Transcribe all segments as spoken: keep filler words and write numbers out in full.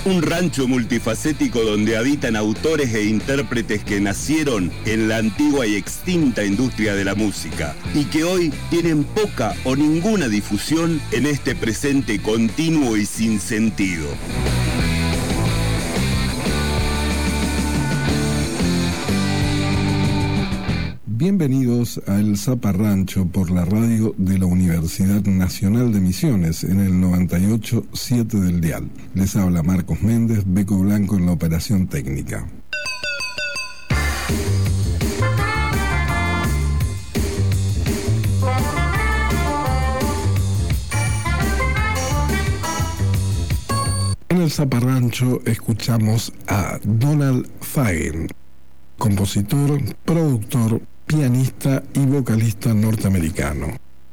Un rancho multifacético donde habitan autores e intérpretes que nacieron en la antigua y extinta industria de la música y que hoy tienen poca o ninguna difusión en este presente continuo y sin sentido. Bienvenidos a El Zaparrancho por la radio de la Universidad Nacional de Misiones en el noventa y ocho punto siete del dial. Les habla Marcos Méndez, Beco Blanco en la operación técnica. En El Zaparrancho escuchamos a Donald Fagen, compositor, productor, pianista y vocalista norteamericano,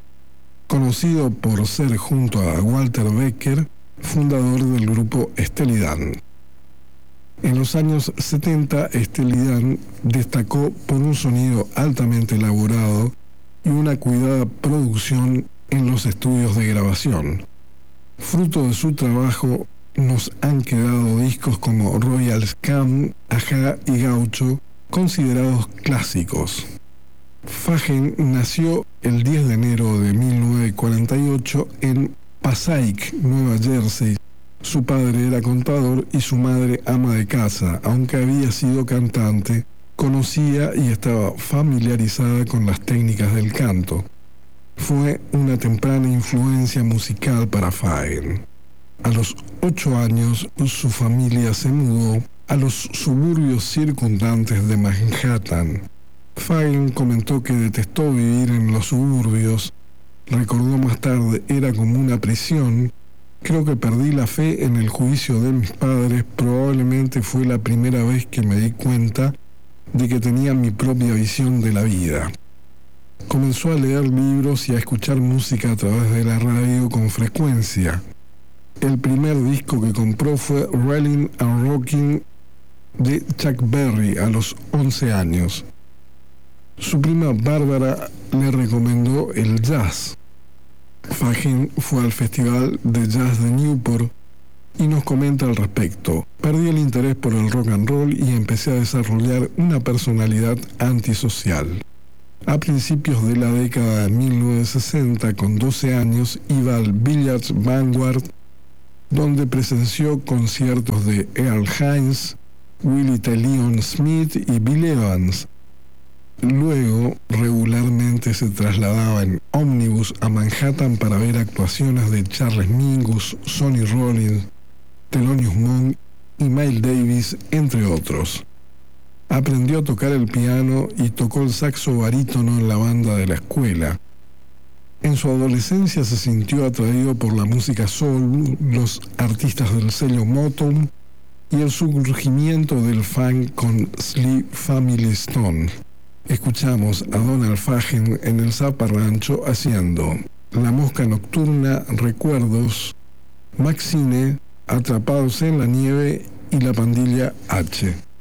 conocido por ser junto a Walter Becker fundador del grupo Steely Dan. En los años setenta, Steely Dan destacó por un sonido altamente elaborado y una cuidada producción en los estudios de grabación. Fruto de su trabajo nos han quedado discos como Royal Scam, Ajá y Gaucho, considerados clásicos. Fagen nació el diez de enero de mil novecientos cuarenta y ocho en Passaic, Nueva Jersey. Su padre era contador y su madre ama de casa. Aunque había sido cantante, conocía y estaba familiarizada con las técnicas del canto. Fue una temprana influencia musical para Fagen. A los ocho años, su familia se mudó a los suburbios circundantes de Manhattan. Fagen comentó que detestó vivir en los suburbios. Recordó más tarde: era como una prisión. Creo que perdí la fe en el juicio de mis padres. Probablemente fue la primera vez que me di cuenta de que tenía mi propia visión de la vida. Comenzó a leer libros y a escuchar música a través de la radio con frecuencia. El primer disco que compró fue Reeling and Rocking de Chuck Berry a los once años. Su prima Bárbara le recomendó el jazz. Fagen fue al Festival de Jazz de Newport y nos comenta al respecto: perdí el interés por el rock and roll y empecé a desarrollar una personalidad antisocial. A principios de la década de mil novecientos sesenta, con doce años, iba al Village Vanguard, donde presenció conciertos de Earl Hines, Willie T. Leon Smith y Bill Evans. Luego, regularmente se trasladaba en ómnibus a Manhattan para ver actuaciones de Charles Mingus, Sonny Rollins, Thelonious Monk y Miles Davis, entre otros. Aprendió a tocar el piano y tocó el saxo barítono en la banda de la escuela. En su adolescencia se sintió atraído por la música soul, los artistas del sello Motown y el surgimiento del funk con Sly Family Stone. Escuchamos a Donald Fagen en El Zaparrancho haciendo La Mosca Nocturna, Recuerdos, Maxine, Atrapados en la Nieve y La Pandilla H.